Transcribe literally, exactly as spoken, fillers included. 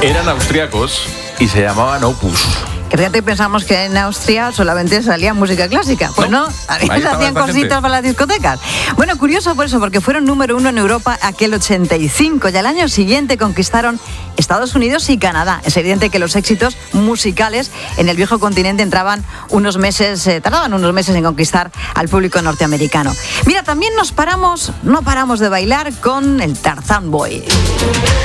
Eran austríacos y se llamaban Opus. Fíjate, pensamos que en Austria solamente salía música clásica. Pues no, no hacían cositas gente. Para las discotecas. Bueno, curioso por eso, porque fueron número uno en Europa aquel ochenta y cinco y al año siguiente conquistaron Estados Unidos y Canadá. Es evidente que los éxitos musicales en el viejo continente entraban unos meses, eh, tardaban unos meses en conquistar al público norteamericano. Mira, también nos paramos, no paramos de bailar con el Tarzán Boy.